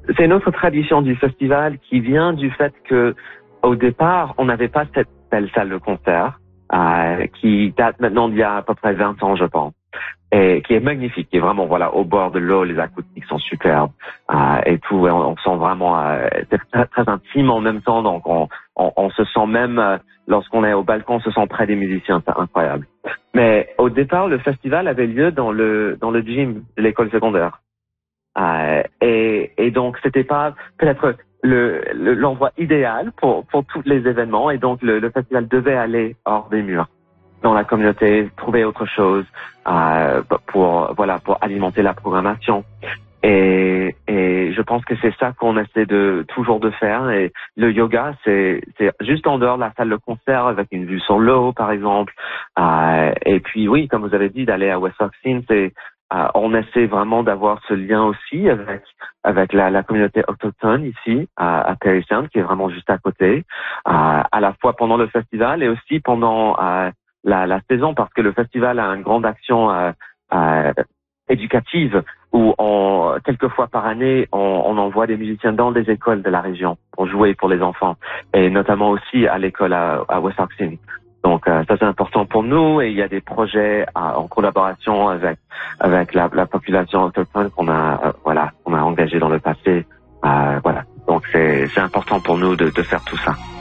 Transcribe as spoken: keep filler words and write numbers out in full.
c'est une autre tradition du festival qui vient du fait que, au départ, on n'avait pas cette belle salle de concert, euh, qui date maintenant d'il y a à peu près vingt ans, je pense. Et qui est magnifique, qui est vraiment, voilà, au bord de l'eau, les acoustiques sont superbes, euh, et tout, et on, on sent vraiment, euh, c'est très, très intime en même temps, donc on, on, on se sent même, euh, lorsqu'on est au balcon, on se sent près des musiciens, c'est incroyable. Mais au départ, le festival avait lieu dans le, dans le gym de l'école secondaire. Euh, et, et donc, c'était pas peut-être le, le, l'endroit idéal pour, pour tous les événements, et donc le, le festival devait aller hors des murs, dans la communauté, trouver autre chose euh, pour voilà pour alimenter la programmation. Et, et je pense que c'est ça qu'on essaie de toujours de faire. Et le yoga, c'est c'est juste en dehors de la salle de concert, avec une vue sur l'eau, par exemple. Euh, et puis oui, comme vous avez dit, d'aller à West Oxine, c'est euh, on essaie vraiment d'avoir ce lien aussi avec avec la, la communauté autochtone ici à, à Parry Sound, qui est vraiment juste à côté, euh, à la fois pendant le festival et aussi pendant euh, La, la saison, parce que le festival a une grande action euh, euh, éducative où on, quelques fois par année, on, on envoie des musiciens dans des écoles de la région pour jouer pour les enfants, et notamment aussi à l'école à, à West Oxine. Donc euh, ça c'est important pour nous, et il y a des projets euh, en collaboration avec avec la, la population autochtone qu'on a euh, voilà qu'on a engagé dans le passé. Euh, voilà, donc c'est c'est important pour nous de, de faire tout ça.